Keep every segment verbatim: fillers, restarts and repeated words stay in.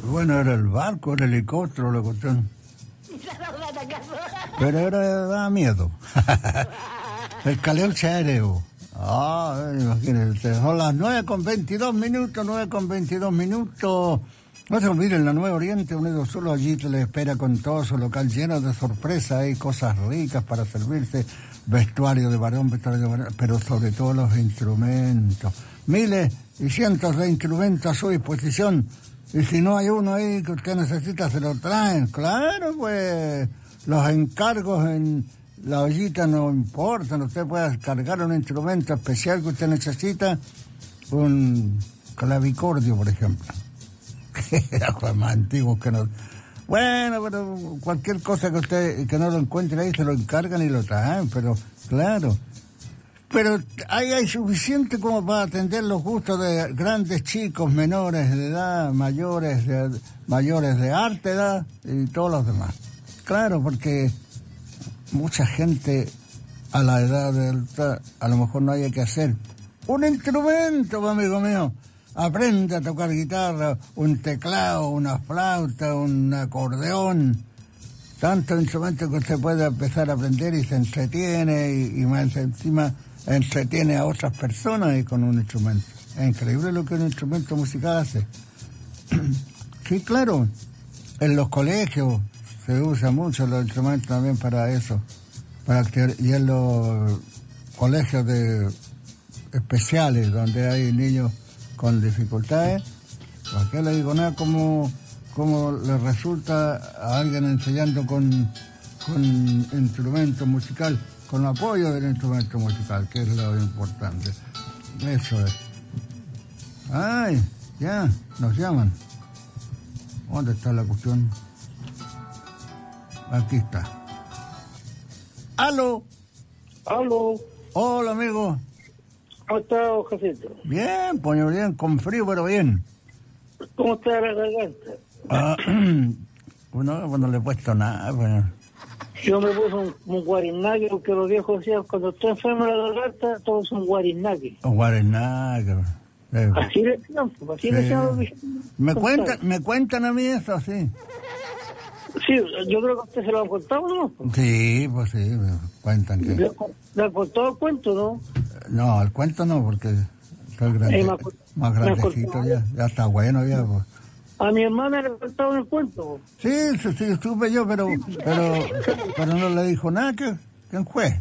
Bueno, era el barco, el helicóptero, la cuestión. Pero era, daba miedo. El caleuche aéreo. Ah, imagínense, son las nueve con veintidós minutos, nueve con veintidós minutos. No se olviden, la Nueva Oriente Unido Solo allí te le espera con todo su local lleno de sorpresas. Hay cosas ricas para servirse, vestuario de varón, vestuario de varón, pero sobre todo los instrumentos. Miles y cientos de instrumentos a su disposición. Y si no hay uno ahí que usted necesita, se lo traen. Claro, pues los encargos en la ollita no importan. Usted puede cargar un instrumento especial que usted necesita, un clavicordio, por ejemplo. Era más antiguo que no. Bueno, pero cualquier cosa que usted que no lo encuentre ahí, se lo encargan y lo traen, pero claro. Pero ahí hay suficiente como para atender los gustos de grandes, chicos, menores de edad, mayores de, mayores de arte edad y todos los demás. Claro, porque mucha gente a la edad de a lo mejor no haya que hacer un instrumento, amigo mío. Aprende a tocar guitarra, un teclado, una flauta, un acordeón. Tantos instrumentos que usted puede empezar a aprender y se entretiene y, y más encima entretiene a otras personas y con un instrumento. Es increíble lo que un instrumento musical hace. Sí, claro, en los colegios se usa mucho los instrumentos también para eso, para activar, y en los colegios de especiales donde hay niños con dificultades, ¿por qué le digo nada? ¿Cómo, cómo le resulta a alguien enseñando con, con instrumento musical, con apoyo del instrumento musical, que es lo importante? Eso es. Ay, ya, nos llaman. ¿Dónde está la cuestión? Aquí está. ¡Aló! ¡Aló! Hola, amigo. ¿Cómo está, Josito? Bien, poño, bien, con frío, pero bien. ¿Cómo está la garganta? Ah, bueno, bueno, no le he puesto nada, bueno. Yo me puse un, un guarinaque, porque los viejos decían, cuando está enfermo la garganta, todos son guarinaque. Un guarinaque. Eh, así le decían, así sí. le decían los viejos. ¿Me cuentan, ¿Me cuentan a mí eso, sí? Sí, yo creo que a usted se lo han contado, ¿no? Sí, pues sí, me cuentan que... ¿Le, le han contado el cuento, no? No, el cuento no, porque soy grande, Eh, me más grandecito ya, ya está bueno ya, pues. A mi hermana le contaron el cuento. Sí, sí, sí, supe yo, pero pero pero no le dijo nada. que ¿Quién fue?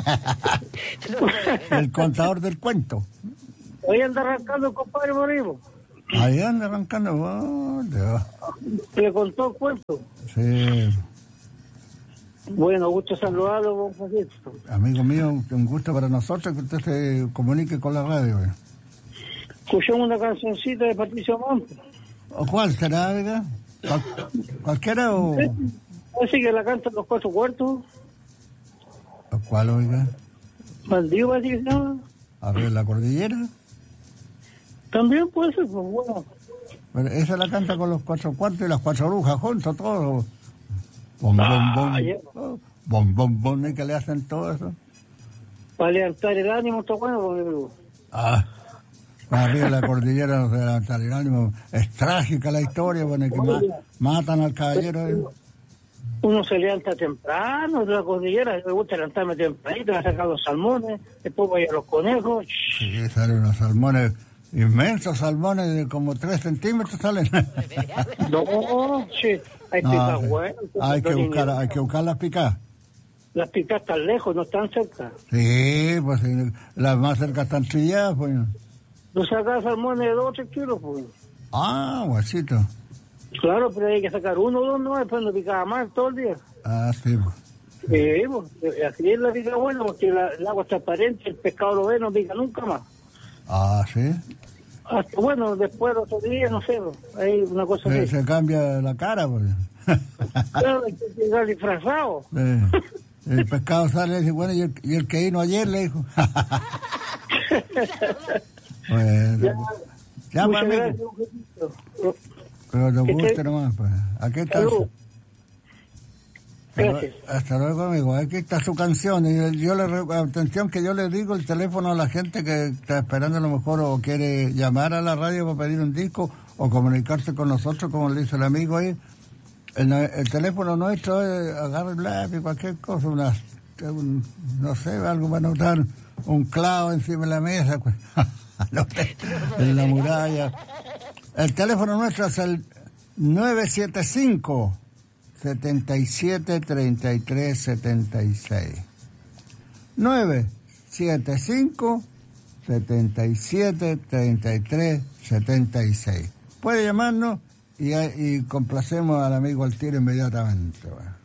El contador del cuento. Ahí anda arrancando el compadre Moreno. Ahí anda arrancando. Oh, Dios. Le contó el cuento. Sí. Bueno, gusto saludarlo, don Francisco. Amigo mío, un gusto para nosotros que usted se comunique con la radio. ¿Eh? Escuchamos una cancioncita de Patricio Montes. ¿O cuál será, oiga? ¿Cual, ¿Cualquiera o...? Así que la cantan los cuatro cuartos. ¿O cuál, oiga? Bandido, así que se llama. ¿Arriba de la cordillera? También puede ser, pues bueno. Pero esa la canta con los cuatro cuartos y las cuatro brujas juntos, todos. Bom, bom, bom. Ah, yeah. Bom, bom, bom, ¿y que le hacen todo eso? Para levantar el ánimo, está bueno, pues, amigo. Ah, arriba de la cordillera no se levanta el ánimo. Es trágica la historia, bueno, que ma matan al caballero. ¿Eh? Uno se levanta temprano de la cordillera, me gusta levantarme tempranito, a sacar los salmones, después voy a los conejos. Sí, salen unos salmones, inmensos salmones de como tres centímetros salen. No, sí, hay No, picas sí. buenas. Hay que buscar, hay que buscar las picas. Las picas están lejos, no están cerca. Sí, pues sí, las más cerca están trilladas, pues. No sacas salmones de dos o tres kilos, pues. Ah, guachito. Claro, pero hay que sacar uno o dos, no, después no picaba más todo el día. Ah, sí, pues. Sí, pues, así es la pica buena, porque la, el agua es transparente, el pescado lo ve, no pica nunca más. Ah, sí. Hasta, bueno, después de otros días, no sé, hay una cosa Se, que... se cambia la cara, pues. Claro, hay que llegar disfrazado. Sí. El pescado sale y dice, bueno, y el, y el que vino ayer le dijo. Bueno, Ya, ya muchas pues, gracias, amigo. Pero nos guste nomás, pues. ¿A qué tal? Salud. Gracias. Hasta luego, amigo. Aquí está su canción. Y yo le, atención que yo le digo el teléfono a la gente que está esperando a lo mejor o quiere llamar a la radio para pedir un disco o comunicarse con nosotros, como le dice el amigo ahí. El, el teléfono nuestro es agarra el lápiz, cualquier cosa, una, un, no sé, algo para anotar, un clavo encima de la mesa, en la muralla. El teléfono nuestro es el nueve siete cinco, siete siete, tres tres siete seis. nueve siete cinco, siete siete, tres tres siete seis. Puede llamarnos y, y complacemos al amigo al tiro inmediatamente. Bueno.